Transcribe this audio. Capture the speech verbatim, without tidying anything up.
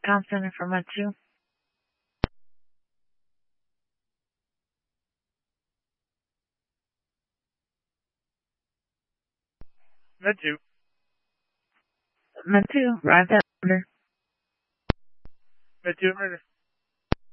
Town Center for Med two. Med two. Med two, right there. Med two, murder.